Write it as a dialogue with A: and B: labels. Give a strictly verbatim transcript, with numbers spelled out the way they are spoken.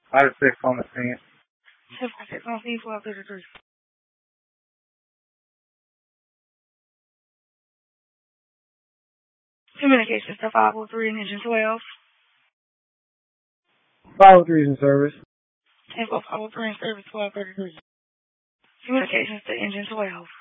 A: Five six on the scene.
B: ten five six on scene, twelve thirty-three. Communications to five oh three and Engine twelve.
A: five oh three is in service.
B: Info five oh three in service, twelve thirty-three. Communications to Engine twelve.